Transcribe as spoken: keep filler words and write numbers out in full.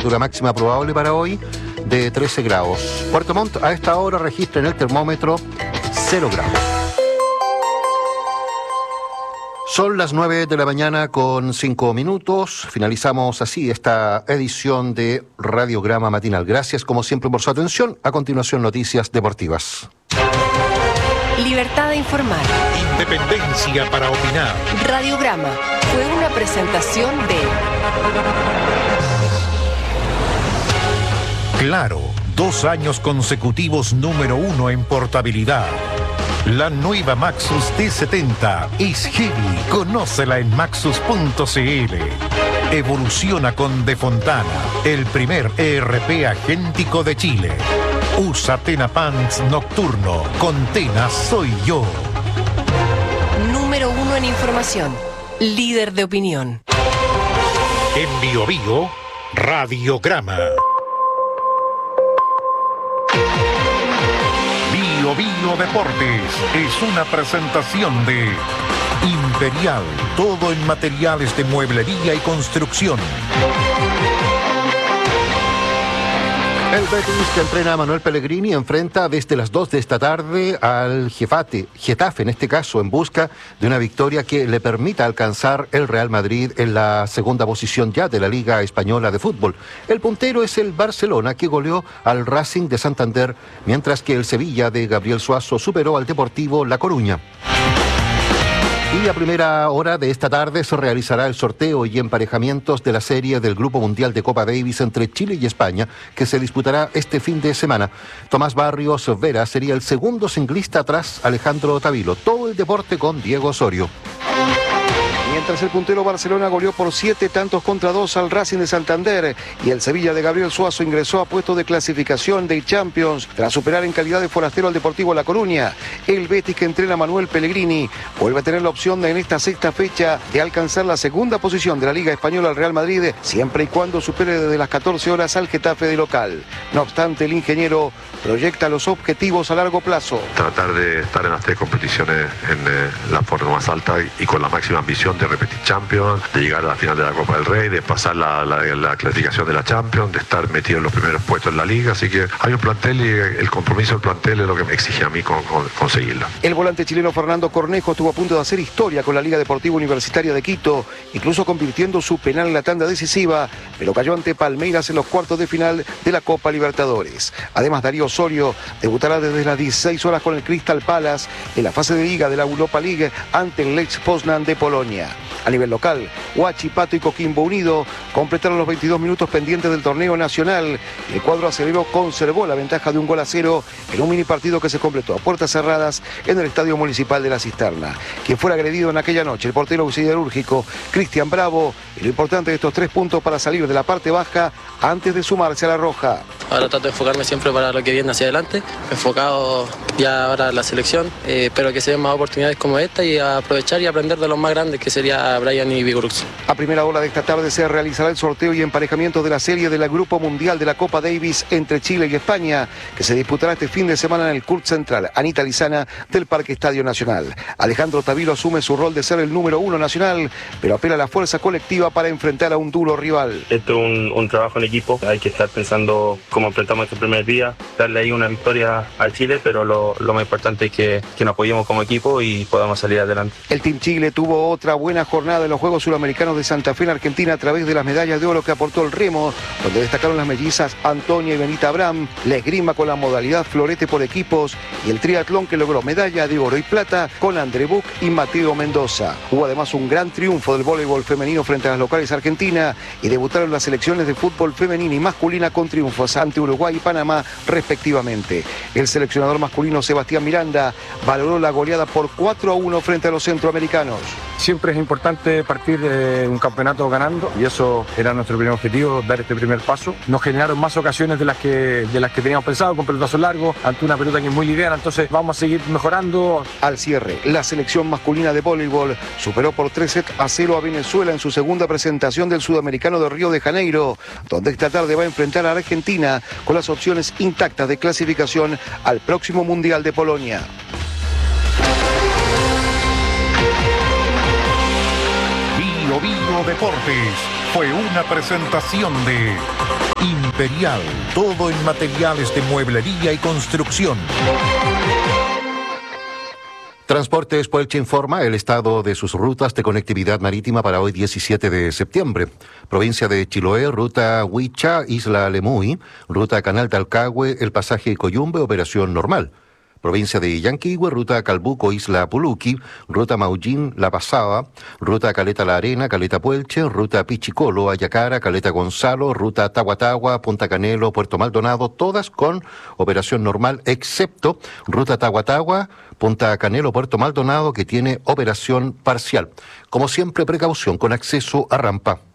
temperatura máxima probable para hoy de trece grados. Puerto Montt a esta hora registra en el termómetro cero grados. Son las nueve de la mañana con cinco minutos. Finalizamos así esta edición de Radiograma Matinal. Gracias como siempre por su atención. A continuación, noticias deportivas. Libertad de informar. Independencia para opinar. Radiograma fue una presentación de Claro, dos años consecutivos número uno en portabilidad. La nueva Maxus T setenta es heavy. Conócela en maxus punto c l. Evoluciona con De Fontana, el primer E R P agéntico de Chile. Usa Tena Pants Nocturno. Con Tena soy yo. Número uno en información. Líder de opinión. En Bio Bio, Radiograma. Bio Bio Deportes es una presentación de Imperial, todo en materiales de mueblería y construcción. El Betis, que entrena a Manuel Pellegrini, enfrenta desde las dos de esta tarde al Getafe, Getafe en este caso, en busca de una victoria que le permita alcanzar el Real Madrid en la segunda posición ya de la Liga Española de Fútbol. El puntero es el Barcelona, que goleó al Racing de Santander, mientras que el Sevilla de Gabriel Suazo superó al Deportivo La Coruña. Y a primera hora de esta tarde se realizará el sorteo y emparejamientos de la serie del Grupo Mundial de Copa Davis entre Chile y España, que se disputará este fin de semana. Tomás Barrios Vera sería el segundo singlista tras Alejandro Tavilo. Todo el deporte con Diego Osorio. Mientras el puntero Barcelona goleó por siete tantos contra dos al Racing de Santander y el Sevilla de Gabriel Suazo ingresó a puesto de clasificación de Champions tras superar en calidad de forastero al Deportivo La Coruña. El Betis, que entrena a Manuel Pellegrini, vuelve a tener la opción de en esta sexta fecha de alcanzar la segunda posición de la Liga Española al Real Madrid, siempre y cuando supere desde las catorce horas al Getafe de local. No obstante, el ingeniero proyecta los objetivos a largo plazo. Tratar de estar en las tres competiciones en eh, la forma más alta y, y con la máxima ambición de repetir Champions, de llegar a la final de la Copa del Rey, de pasar la, la, la clasificación de la Champions, de estar metido en los primeros puestos en la Liga. Así que hay un plantel y el compromiso del plantel es lo que me exige a mí con, con, conseguirlo. El volante chileno Fernando Cornejo estuvo a punto de hacer historia con la Liga Deportiva Universitaria de Quito, incluso convirtiendo su penal en la tanda decisiva, pero cayó ante Palmeiras en los cuartos de final de la Copa Libertadores. Además, Darío Osorio debutará desde las dieciséis horas con el Crystal Palace en la fase de Liga de la Europa League ante el Lech Poznan de Polonia. A nivel local, Huachipato y Coquimbo Unido completaron los veintidós minutos pendientes del torneo nacional y el cuadro acelero conservó la ventaja de un gol a cero en un mini partido que se completó a puertas cerradas en el Estadio Municipal de La Cisterna. Quien fuera agredido en aquella noche, el portero siderúrgico Cristian Bravo, y lo importante de estos tres puntos para salir de la parte baja antes de sumarse a la roja. Ahora trato de enfocarme siempre para lo que viene hacia adelante, enfocado ya ahora en la selección, eh, espero que se den más oportunidades como esta y aprovechar y aprender de los más grandes, que sería Brian y Vigorux. A primera hora de esta tarde se realizará el sorteo y emparejamiento de la serie del Grupo Mundial de la Copa Davis entre Chile y España, que se disputará este fin de semana en el Curt Central Anita Lizana del Parque Estadio Nacional. Alejandro Tavilo asume su rol de ser el número uno nacional, pero apela a la fuerza colectiva para enfrentar a un duro rival. Esto es un, un trabajo en equipo, hay que estar pensando cómo enfrentamos este primer día, darle ahí una victoria a Chile, pero lo, lo más importante es que, que nos apoyemos como equipo y podamos salir adelante. El Team Chile tuvo otra buena jornada en los Juegos Suramericanos de Santa Fe en Argentina a través de las medallas de oro que aportó el remo, donde destacaron las mellizas Antonia y Benita Abraham, la esgrima con la modalidad florete por equipos y el triatlón, que logró medalla de oro y plata con André Buch y Mateo Mendoza. Hubo además un gran triunfo del voleibol femenino frente a las locales Argentina y debutaron las selecciones de fútbol femenina y masculina con triunfos ante Uruguay y Panamá respectivamente. El seleccionador masculino Sebastián Miranda valoró la goleada por cuatro a uno frente a los centroamericanos. Siempre es importante partir de un campeonato ganando y eso era nuestro primer objetivo, dar este primer paso. Nos generaron más ocasiones de las que, de las que teníamos pensado, con pelotazos largos, ante una pelota que es muy liviana, entonces vamos a seguir mejorando. Al cierre, la selección masculina de voleibol superó por tres sets a cero a Venezuela en su segunda presentación del Sudamericano de Río de Janeiro, donde esta tarde va a enfrentar a Argentina con las opciones intactas de clasificación al próximo Mundial de Polonia. Bio Bio Deportes fue una presentación de Imperial, todo en materiales de mueblería y construcción. Transportes Puelche informa el estado de sus rutas de conectividad marítima para hoy diecisiete de septiembre. Provincia de Chiloé, ruta Huicha, Isla Lemuy, ruta Canal Talcahué, el pasaje Coyumbe, operación normal. Provincia de Yanquihue, ruta Calbuco, Isla Puluqui, ruta Maullín, La Pasada, ruta Caleta La Arena, Caleta Puelche, ruta Pichicolo, Ayacara, Caleta Gonzalo, ruta Tahuatahua, Punta Canelo, Puerto Maldonado, todas con operación normal, excepto ruta Tahuatahua, Punta Canelo, Puerto Maldonado, que tiene operación parcial. Como siempre, precaución con acceso a rampa.